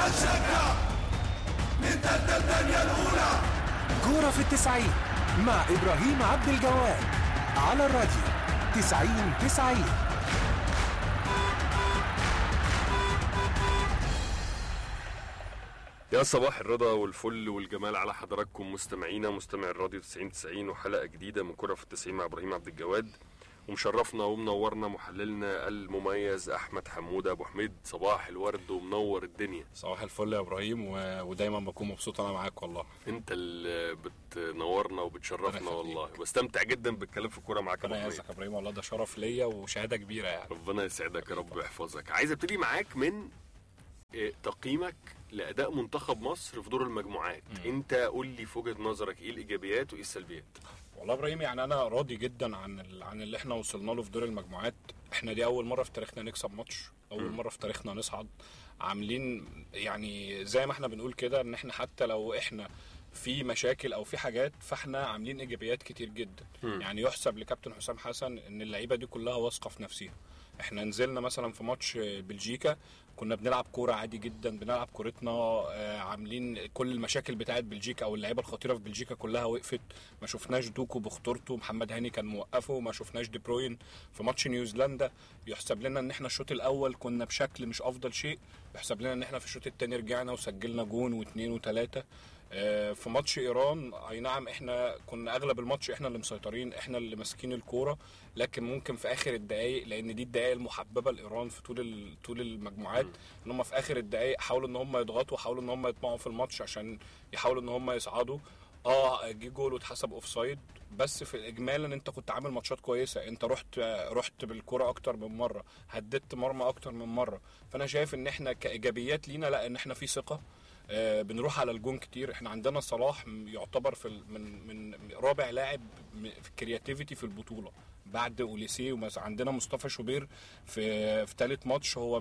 هنشجع من تالتة الدنيا الأولى. كورة في التسعين مع إبراهيم عبد الجواد على الراديو 90-90. يا صباح الرضا والفل والجمال على حضراتكم مستمعينا مستمع الراديو 90-90 وحلقة جديدة من كرة في التسعين مع إبراهيم عبد الجواد. ومشرفنا ومنورنا محللنا المميز أحمد حمودة أبو حميد. صباح الورد ومنور الدنيا. صباح الفل يا إبراهيم ودايما بكون مبسوط أنا معاك والله. أنت اللي بتنورنا وبتشرفنا والله، بستمتع جدا بالكلام في الكورة معاك. ربنا يعزك يا إبراهيم والله، ده شرف ليا وشهادة كبيرة يعني. ربنا يسعدك يا رب ويحفظك. عايز ابتدي معاك من تقييمك لأداء منتخب مصر في دور المجموعات. انت قول لي في وجهة نظرك ايه الإيجابيات وايه السلبيات؟ والله إبراهيم يعني أنا راضي جدا عن اللي احنا وصلنا له في دور المجموعات. احنا دي أول مرة في تاريخنا نكسب ماتش، أول مرة في تاريخنا نصعد. عاملين يعني زي ما احنا بنقول كده ان احنا حتى لو احنا في مشاكل او في حاجات فاحنا عاملين ايجابيات كتير جدا. يعني يحسب لكابتن حسام حسن ان اللعيبه دي كلها واثقه في نفسها. احنا نزلنا مثلا في ماتش بلجيكا كنا بنلعب كوره عادي جدا، بنلعب كورتنا، عاملين كل المشاكل بتاعت بلجيكا او اللعيبه الخطيره في بلجيكا كلها وقفت. ما شفناش دوكو بخطورته، محمد هاني كان موقفه، ما شفناش دي بروين. في ماتش نيوزيلندا يحسب لنا ان احنا الشوط الاول كنا بشكل مش افضل شيء، يحسب لنا ان احنا في الشوط الثاني رجعنا وسجلنا جون واثنين وثلاثه. في ماتش ايران اي نعم احنا كنا اغلب الماتش احنا اللي مسيطرين، احنا اللي ماسكين الكوره، لكن ممكن في اخر الدقائق، لان دي الدقائق المحببه لايران في طول المجموعات، ان هم في اخر الدقائق حاولوا ان هم يضغطوا، حاولوا ان هم يطمعوا في الماتش عشان يحاولوا ان هم يصعدوا. جه جول واتحسب اوفسايد، بس في الاجمال ان انت كنت عامل ماتشات كويسه، انت رحت بالكره اكتر من مره، هددت مرمى اكتر من مره. فانا شايف ان احنا كايجابيات لينا لا، ان احنا في ثقه، بنروح على الجون كتير. احنا عندنا صلاح يعتبر من رابع لاعب في الكرياتيفيتي في البطوله بعد اوليسيه، ومثلا عندنا مصطفى شوبير في ثالث ماتش هو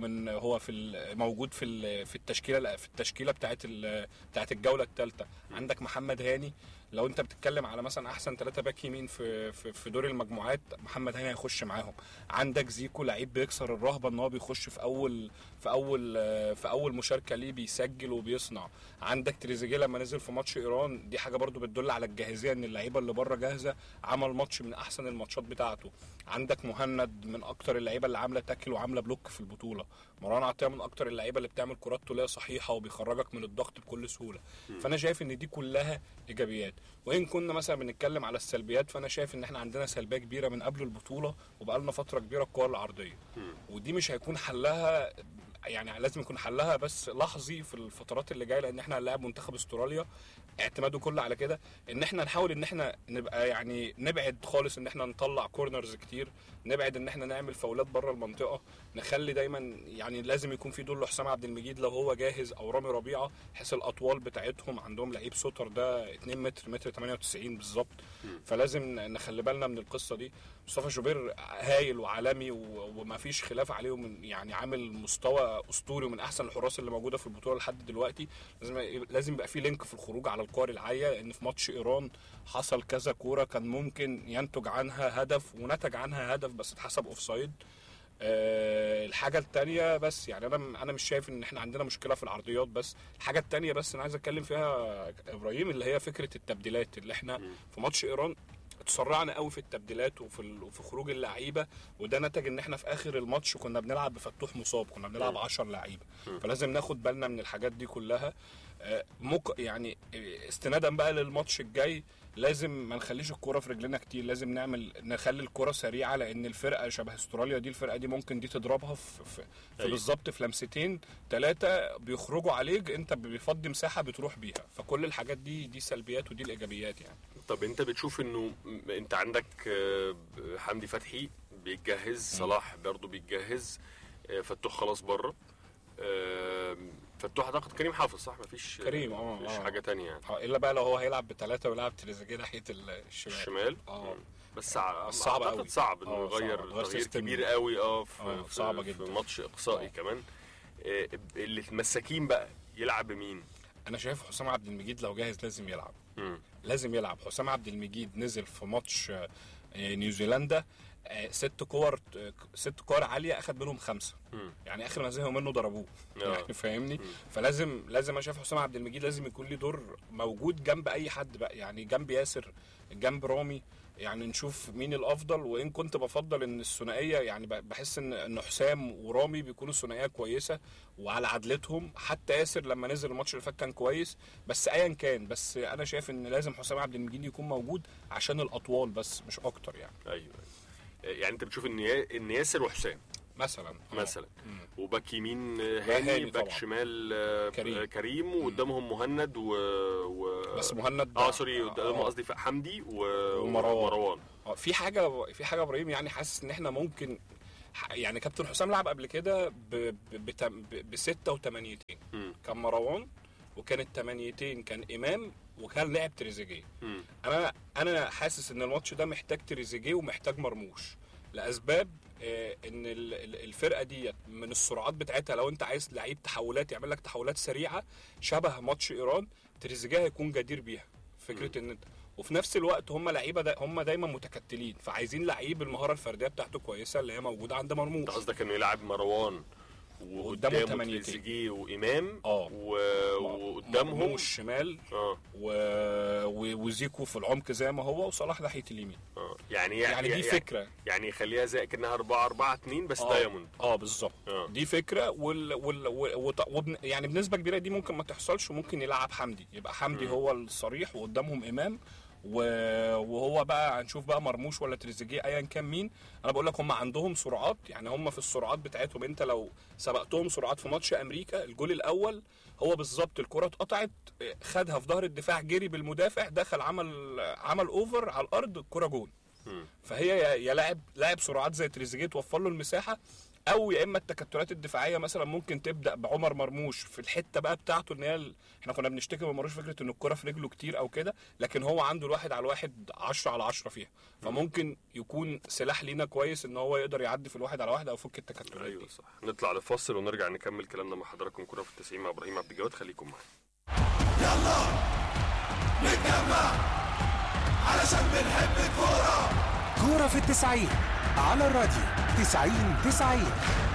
موجود في التشكيله بتاعت الجوله الثالثه. عندك محمد هاني، لو انت بتتكلم على مثلا احسن 3 باك يمين في دور المجموعات، محمد هاني هيخش معاهم. عندك زيكو لعيب بيكسر الرهبه ان هو بيخش في اول مشاركه ليه بيسجل وبيصنع. عندك تريزيجيه لما نزل في ماتش ايران، دي حاجه برضو بتدل على الجاهزيه، ان اللعيبه اللي بره جاهزه، عمل ماتش من احسن الماتشات بتاعته. عندك مهند من اكتر اللعيبه اللي عامله تاكل وعامله بلوك في البطوله. مروان عطيه من اكتر اللعيبه اللي بتعمل كرات طوليه صحيحه وبيخرجك من الضغط بكل سهوله. فانا شايف ان دي كلها ايجابيات. وان كنا مثلا بنتكلم على السلبيات، فانا شايف ان احنا عندنا سلبيه كبيره من قبل البطوله وبقالنا فتره كبيره الكور العرضيه، ودي مش هيكون حلها، يعني لازم يكون حلها بس لحظي في الفترات اللي جايه، لان احنا هنلاعب منتخب استراليا اعتماده كله على كده، ان احنا نحاول ان احنا نبقى يعني نبعد خالص ان احنا نطلع كورنرز كتير، نبعد ان احنا نعمل فاولات بره المنطقه، نخلي دايما يعني لازم يكون في دور لحسام عبد المجيد لو هو جاهز او رامي ربيعه، بحيث الاطوال بتاعتهم عندهم لعيب سوتر ده 2 متر 98 بالظبط، فلازم نخلي بالنا من القصه دي. مصطفى شوبير هايل وعالمي وما فيش خلاف عليه، يعني عامل مستوى اسطوري ومن احسن الحراس اللي موجوده في البطوله لحد دلوقتي. لازم يبقى في لينك في الخروج على الكور العاليه، لان في ماتش ايران حصل كذا كوره كان ممكن ينتج عنها هدف ونتج عنها هدف بس اتحسب اوفسايد. الحاجه الثانيه بس يعني انا مش شايف ان احنا عندنا مشكله في العرضيات، بس الحاجه الثانيه بس انا عايز اتكلم فيها ابراهيم، اللي هي فكره التبديلات، اللي احنا في ماتش ايران اتسرعنا قوي في التبديلات وفي خروج اللعيبه، وده نتج ان احنا في اخر الماتش كنا بنلعب بفتوح مصاب، كنا بنلعب 10 لعيبه، فلازم ناخد بالنا من الحاجات دي كلها. يعني استنادا بقى للماتش الجاي لازم ما نخليش الكرة في رجلنا كتير، لازم نخلي الكرة سريعة، لان الفرقة شبه استراليا دي، الفرقة دي ممكن دي تضربها في بالظبط في لمستين 3 بيخرجوا عليك، انت بيفضي مساحة بتروح بيها. فكل الحاجات دي سلبيات ودي الايجابيات يعني. طب انت بتشوف انه انت عندك حمدي فتحي بيتجهز، صلاح برضو بيتجهز، فتوح خلاص بره، فتوح اعتقد كريم حافظ صح؟ مفيش كريم مفيش حاجه تانية يعني. الا بقى لو هو هيلعب ب3 ويلعب تريزيجيه ناحيه الشمال. بس صعب قوي، صعب انه يغير تغيير كبير قوي صعبه جدا في ماتش اقصائي كمان. اللي المساكين بقى يلعب مين؟ انا شايف حسام عبد المجيد لو جاهز لازم يلعب. لازم يلعب. حسام عبد المجيد نزل في ماتش نيوزيلندا 6 كور عاليه اخد منهم 5. يعني اخر ما زهقوا منه ضربوه يعني فاهمني. فلازم انا شايف حسام عبد المجيد لازم يكون له دور موجود جنب اي حد بقى، يعني جنب ياسر، جنب رامي، يعني نشوف مين الافضل. وان كنت بفضل ان الثنائيه، يعني بحس ان حسام ورامي بيكونوا ثنائيه كويسه وعلى عدلتهم. حتى ياسر لما نزل الماتش اللي فات كان كويس، بس ايا كان، بس انا شايف ان لازم حسام عبد المجيد يكون موجود عشان الاطوال بس مش اكتر يعني. ايوه يعني انت بتشوف ان ياسر وحسام مثلا وباك يمين هاني، باك شمال كريم وقدامهم مهند بس مهند سوري قدامهم قصدي حمدي ومروان. في حاجه ابراهيم، يعني حاسس ان احنا ممكن، يعني كابتن حسام لعب قبل كده ب6 و8، كان مروان وكان التمانيتين كان امام وكان لعب تريزيجيه. انا حاسس ان الماتش ده محتاج تريزيجيه ومحتاج مرموش لاسباب ان الفرقه دي من السرعات بتاعتها. لو انت عايز لعيب تحولات يعمل لك تحولات سريعه شبه ماتش ايران، تريزيجيه هيكون جدير بيها فكره ان انت، وفي نفس الوقت هم لعيبه هم دايما متكتلين، فعايزين لعيب المهاره الفرديه بتاعته كويسه اللي هي موجوده عند مرموش. قصدك انه يلعب مروان وقدامه تريزيجيه وامام وقدامهم مرموش الشمال وزيكو في العمق زي ما هو، وصلاح ناحيه اليمين. يعني دي فكره، يعني خليها زي كانها 4-4-2 بس دايموند. بالظبط. دي فكره يعني بنسبه كبيره دي ممكن ما تحصلش، وممكن يلعب حمدي، يبقى حمدي هو الصريح وقدامهم امام، وهو بقى هنشوف بقى مرموش ولا تريزيجيه ايا كان مين. انا بقول لك هم عندهم سرعات، يعني هم في السرعات بتاعتهم انت لو سبقتهم سرعات في ماتش امريكا الجول الاول هو بالظبط الكره اتقطعت، خدها في ظهر الدفاع، جري بالمدافع، دخل عمل اوفر على الارض، الكره جون. فهي يا لاعب سرعات زي تريزيجيه توفر له المساحه، او يا اما التكتلات الدفاعيه مثلا ممكن تبدا بعمر مرموش في الحته بقى بتاعته، ان احنا كنا بنشتكي من مرموش فكره ان الكره في رجله كتير او كده، لكن هو عنده الواحد على الواحد 10/10 فيها، فممكن يكون سلاح لينا كويس ان هو يقدر يعدي في الواحد على واحد او فك التكتلات. ايوه صح. نطلع لفاصل ونرجع نكمل كلامنا مع حضراتكم. كرة في 90 مع ابراهيم عبد الجواد، خليكم معانا. يلا نتجمع علشان بنحب الكورة. كورة في 90 على الراديو 90.